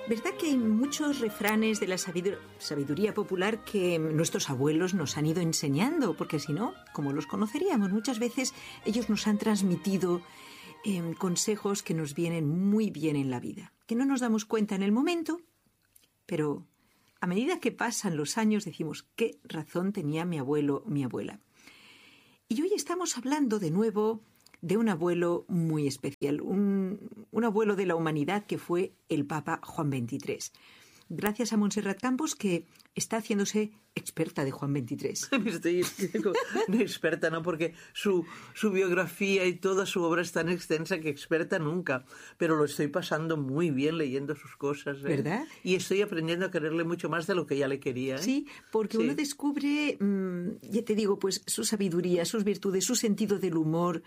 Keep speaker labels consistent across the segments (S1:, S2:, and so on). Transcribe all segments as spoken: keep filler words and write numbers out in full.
S1: ¿Verdad que hay muchos refranes de la sabidur- sabiduría popular que nuestros abuelos nos han ido enseñando? Porque si no, ¿cómo los conoceríamos? Muchas veces ellos nos han transmitido eh, consejos que nos vienen muy bien en la vida, que no nos damos cuenta en el momento, pero a medida que pasan los años decimos, ¿qué razón tenía mi abuelo o mi abuela? Y hoy estamos hablando de nuevo de un abuelo muy especial, un, un abuelo de la humanidad que fue el Papa Juan veintitrés. Gracias a Montserrat Campos, que está haciéndose experta de Juan veintitrés.
S2: Estoy no experta, ¿no? Porque su, su biografía y toda su obra es tan extensa que experta nunca. Pero lo estoy pasando muy bien leyendo sus cosas, ¿eh?
S1: ¿Verdad?
S2: Y estoy aprendiendo a quererle mucho más de lo que ya le quería, ¿eh?
S1: Sí, porque sí. Uno descubre, mmm, ya te digo, pues su sabiduría, sus virtudes, su sentido del humor,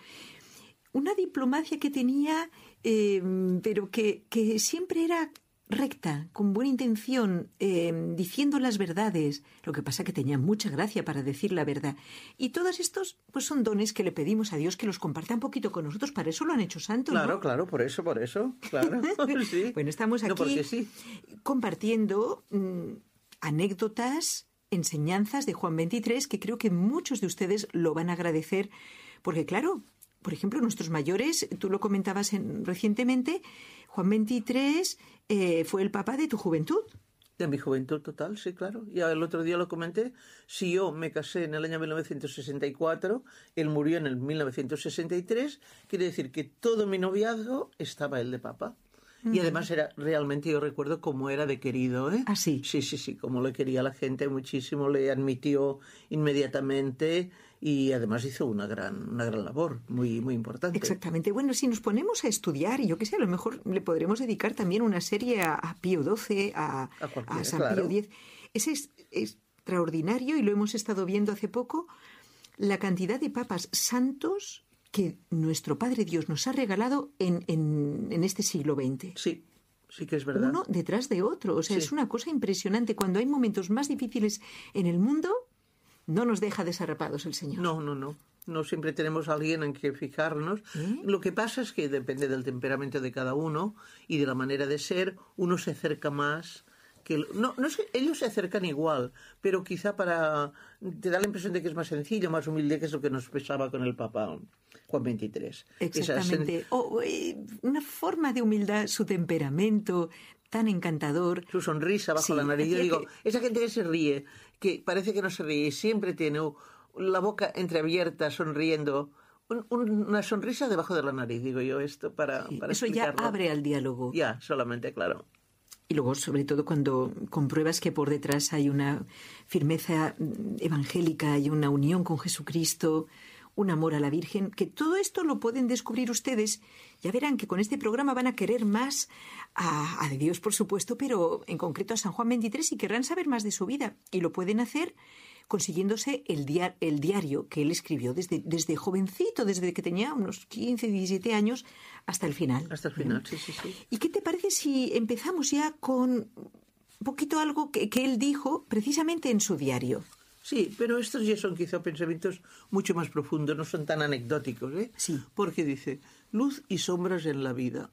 S1: una diplomacia que tenía, eh, pero que, que siempre era recta, con buena intención, eh, diciendo las verdades. Lo que pasa que tenía mucha gracia para decir la verdad. Y todos estos pues son dones que le pedimos a Dios que los comparta un poquito con nosotros. Para eso lo han hecho santos,
S2: Claro,
S1: ¿no?
S2: claro, por eso, por eso, claro. Sí.
S1: Bueno, estamos aquí
S2: no, porque sí.
S1: compartiendo mmm, anécdotas, enseñanzas de Juan veintitrés, que creo que muchos de ustedes lo van a agradecer, porque claro, por ejemplo, nuestros mayores, tú lo comentabas en, recientemente, Juan veintitrés eh, fue el papa de tu juventud.
S2: De mi juventud total, sí, claro. Ya el otro día lo comenté. Si yo me casé en el año mil novecientos sesenta y cuatro, él murió en el mil novecientos sesenta y tres, quiere decir que todo mi noviazgo estaba él de papa. Mm. Y además era realmente, yo recuerdo cómo era de querido, ¿eh?
S1: ¿Ah, sí?
S2: Sí, sí, sí, cómo le quería la gente muchísimo, le admitió inmediatamente y además hizo una gran, una gran labor, muy, muy importante.
S1: Exactamente. Bueno, si nos ponemos a estudiar, y yo qué sé, a lo mejor le podremos dedicar también una serie a, a Pío doce, a,
S2: a,
S1: a San
S2: claro.
S1: Pío diez. Ese es, es extraordinario y lo hemos estado viendo hace poco, la cantidad de papas santos que nuestro Padre Dios nos ha regalado en, en, en este siglo veinte.
S2: Sí, sí que es verdad.
S1: Uno detrás de otro. O sea,
S2: sí.
S1: Es una cosa impresionante. Cuando hay momentos más difíciles en el mundo, no nos deja desarrapados el Señor.
S2: No, no, no. No siempre tenemos a alguien en que fijarnos.
S1: ¿Eh?
S2: Lo que pasa es que depende del temperamento de cada uno y de la manera de ser. Uno se acerca más. Que, no, no sé, ellos se acercan igual, pero quizá para... Te da la impresión de que es más sencillo, más humilde, que es lo que nos pesaba con el Papa Juan veintitrés.
S1: Exactamente.
S2: Esa,
S1: oh, eh, una forma de humildad, su temperamento tan encantador.
S2: Su sonrisa bajo
S1: sí,
S2: la nariz. Yo digo,
S1: que...
S2: esa gente que se ríe, que parece que no se ríe, siempre tiene la boca entreabierta, sonriendo... Un, un, una sonrisa debajo de la nariz, digo yo, esto para,
S1: sí,
S2: para
S1: eso
S2: explicarlo.
S1: Ya abre al diálogo.
S2: Ya, solamente, claro.
S1: Y luego, sobre todo, cuando compruebas que por detrás hay una firmeza evangélica, hay una unión con Jesucristo, un amor a la Virgen, que todo esto lo pueden descubrir ustedes. Ya verán que con este programa van a querer más a, a Dios, por supuesto, pero en concreto a San Juan veintitrés, y querrán saber más de su vida. Y lo pueden hacer consiguiéndose el, dia- el diario que él escribió desde, desde jovencito, desde que tenía unos quince, diecisiete años, hasta el final.
S2: Hasta el final, sí, sí, sí.
S1: ¿Y qué te parece si empezamos ya con un poquito algo que, que él dijo precisamente en su diario?
S2: Sí, pero estos ya son quizá pensamientos mucho más profundos, no son tan anecdóticos, ¿eh?
S1: Sí.
S2: Porque dice, luz y sombras en la vida.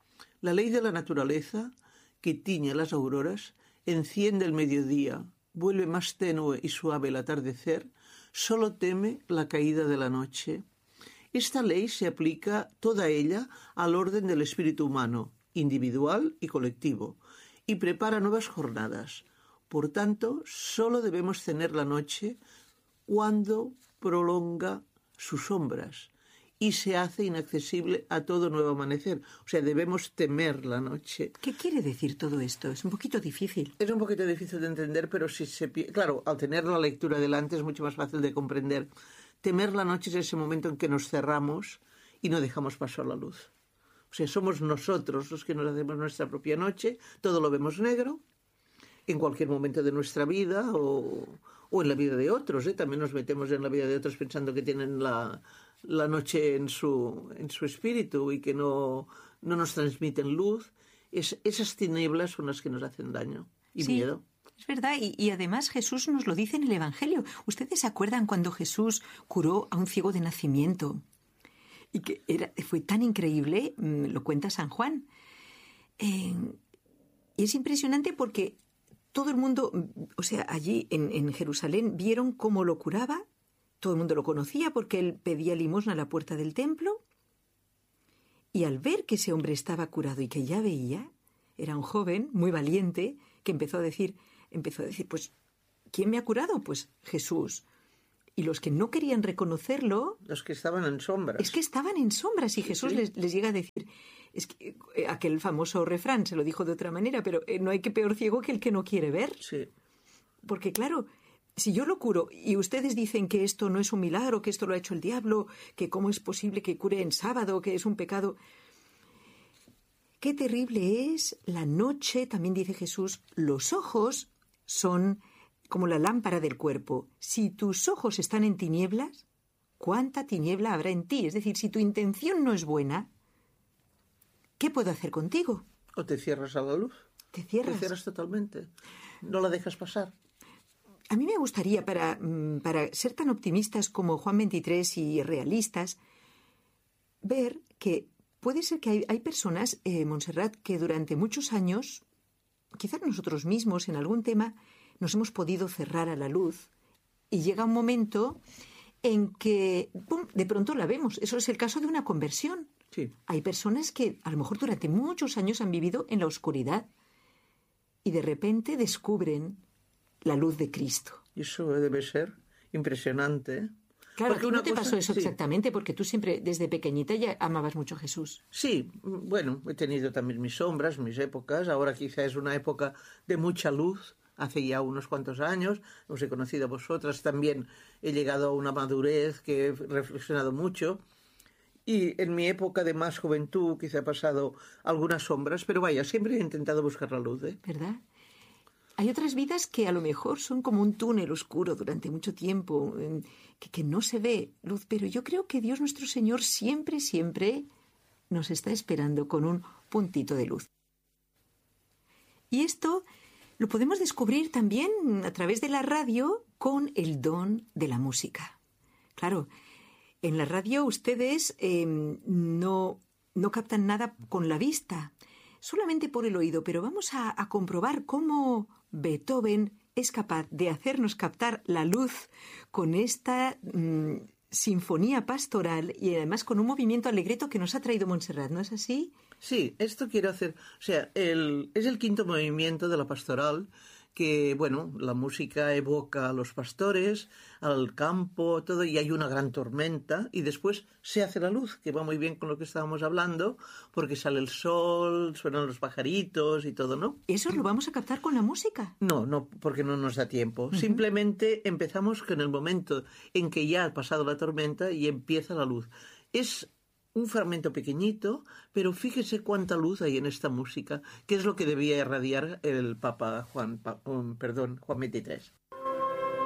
S2: La ley de la naturaleza, que tiñe las auroras, enciende el mediodía, vuelve más tenue y suave el atardecer, solo teme la caída de la noche. Esta ley se aplica toda ella al orden del espíritu humano, individual y colectivo, y prepara nuevas jornadas. Por tanto, solo debemos tener la noche cuando prolonga sus sombras y se hace inaccesible a todo nuevo amanecer. O sea, debemos temer la noche.
S1: ¿Qué quiere decir todo esto? Es un poquito difícil.
S2: Es un poquito difícil de entender, pero si se... Claro, al tener la lectura delante es mucho más fácil de comprender. Temer la noche es ese momento en que nos cerramos y no dejamos paso a la luz. O sea, somos nosotros los que nos hacemos nuestra propia noche, todo lo vemos negro, en cualquier momento de nuestra vida o, o en la vida de otros, ¿eh? También nos metemos en la vida de otros pensando que tienen la, la noche en su, en su espíritu y que no, no nos transmiten luz. Es, esas tinieblas son las que nos hacen daño y
S1: sí.
S2: miedo.
S1: Es verdad, y, y además Jesús nos lo dice en el Evangelio. ¿Ustedes se acuerdan cuando Jesús curó a un ciego de nacimiento? Y que era, fue tan increíble, lo cuenta San Juan. Eh, Y es impresionante porque todo el mundo, o sea, allí en, en Jerusalén vieron cómo lo curaba, todo el mundo lo conocía porque él pedía limosna a la puerta del templo, y al ver que ese hombre estaba curado y que ya veía, era un joven muy valiente que empezó a decir, empezó a decir, pues, ¿quién me ha curado? Pues Jesús. Y los que no querían reconocerlo...
S2: Los que estaban en sombras.
S1: Es que estaban en sombras y Jesús sí. les, les llega a decir... Es que eh, aquel famoso refrán se lo dijo de otra manera, pero eh, no hay que peor ciego que el que no quiere ver.
S2: Sí.
S1: Porque claro, si yo lo curo y ustedes dicen que esto no es un milagro, que esto lo ha hecho el diablo, que cómo es posible que cure en sábado, que es un pecado... Qué terrible es la noche, también dice Jesús, los ojos son... como la lámpara del cuerpo. Si tus ojos están en tinieblas, ¿cuánta tiniebla habrá en ti? Es decir, si tu intención no es buena, ¿qué puedo hacer contigo?
S2: O te cierras a la luz.
S1: Te cierras.
S2: Te cierras totalmente. No la dejas pasar.
S1: A mí me gustaría, para, para ser tan optimistas como Juan veintitrés y realistas, ver que puede ser que hay, hay personas, eh, Montserrat, que durante muchos años, quizás nosotros mismos en algún tema, nos hemos podido cerrar a la luz y llega un momento en que ¡pum!, de pronto la vemos. Eso es el caso de una conversión.
S2: Sí.
S1: Hay personas que a lo mejor durante muchos años han vivido en la oscuridad y de repente descubren la luz de Cristo.
S2: Y eso debe ser impresionante.
S1: Claro, porque no te cosa, pasó eso sí. exactamente, porque tú siempre desde pequeñita ya amabas mucho a Jesús.
S2: Sí, bueno, he tenido también mis sombras, mis épocas. Ahora quizá es una época de mucha luz. Hace ya unos cuantos años, os he conocido a vosotras, también he llegado a una madurez que he reflexionado mucho y en mi época de más juventud quizá he pasado algunas sombras, pero vaya, siempre he intentado buscar la luz, ¿eh?
S1: ¿Verdad? Hay otras vidas que a lo mejor son como un túnel oscuro durante mucho tiempo, que, que no se ve luz, pero yo creo que Dios nuestro Señor siempre, siempre nos está esperando con un puntito de luz. Y esto... lo podemos descubrir también a través de la radio con el don de la música. Claro, en la radio ustedes eh, no, no captan nada con la vista, solamente por el oído, pero vamos a, a comprobar cómo Beethoven es capaz de hacernos captar la luz con esta mmm, sinfonía pastoral y además con un movimiento alegreto que nos ha traído Montserrat, ¿no es así?
S2: Sí, esto quiero hacer, o sea, el, es el quinto movimiento de la pastoral que, bueno, la música evoca a los pastores, al campo, todo, y hay una gran tormenta, y después se hace la luz, que va muy bien con lo que estábamos hablando, porque sale el sol, suenan los pajaritos y todo, ¿no?
S1: ¿Eso lo vamos a captar con la música?
S2: No, no, porque no nos da tiempo. Uh-huh. Simplemente empezamos con el momento en que ya ha pasado la tormenta y empieza la luz. Es un fragmento pequeñito, pero fíjese cuánta luz hay en esta música, que es lo que debía irradiar el Papa Juan, pa, um, perdón, Juan veintitrés.